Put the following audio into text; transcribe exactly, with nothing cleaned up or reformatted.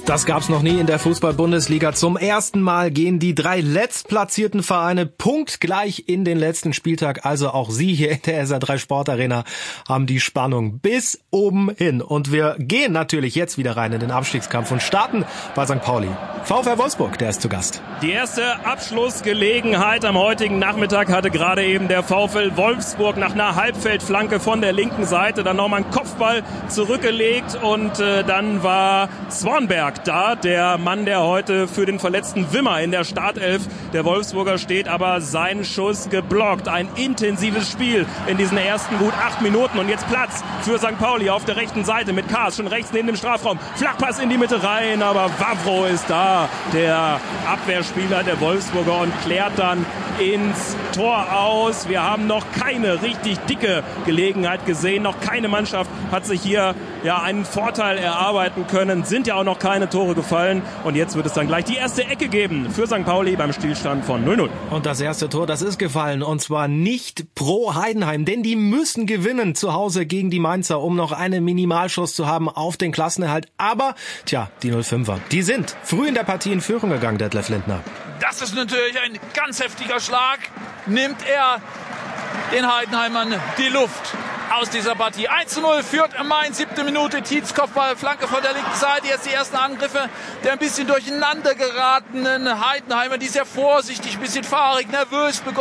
Das gab's noch nie in der Fußball-Bundesliga. Zum ersten Mal gehen die drei letztplatzierten Vereine punktgleich in den letzten Spieltag. Also auch Sie hier in der S R drei Sportarena haben die Spannung bis oben hin. Und wir gehen natürlich jetzt wieder rein in den Abstiegskampf und starten bei Sankt Pauli. VfR Wolfsburg, der ist zu Gast. Die erste Abschlussgelegenheit am heutigen Nachmittag hatte gerade eben der VfL Wolfsburg nach einer Halbfeldflanke von der linken Seite dann nochmal einen Kopfball zurückgelegt und äh, dann war Swanberg da, der Mann, der heute für den verletzten Wimmer in der Startelf der Wolfsburger steht, aber sein Schuss geblockt. Ein intensives Spiel in diesen ersten gut acht Minuten und jetzt Platz für Sankt Pauli auf der rechten Seite mit Kaas schon rechts neben dem Strafraum. Flachpass in die Mitte rein, aber Wavro ist da, der Abwehrspieler der Wolfsburger, und klärt dann ins Tor aus. Wir haben noch keine richtig dicke Gelegenheit gesehen, noch keine Mannschaft hat sich hier ja einen Vorteil erarbeiten können, sind ja auch noch keine Tore gefallen und jetzt wird es dann gleich die erste Ecke geben für Sankt Pauli beim Stillstand von null null. Und das erste Tor, das ist gefallen, und zwar nicht pro Heidenheim, denn die müssen gewinnen zu Hause gegen die Mainzer, um noch einen Minimalschuss zu haben auf den Klassenerhalt. Aber, tja, die null fünfer, die sind früh in der Partie in Führung gegangen, Detlef Lindner. Das ist natürlich ein ganz heftiger Schlag. Nimmt er den Heidenheimern die Luft aus dieser Partie. eins zu null führt Mainz, siebte Minute, Tietz Kopfball, Flanke von der linken Seite. Jetzt die ersten Angriffe der ein bisschen durcheinander geratenen Heidenheimer, die sehr vorsichtig, ein bisschen fahrig, nervös begonnen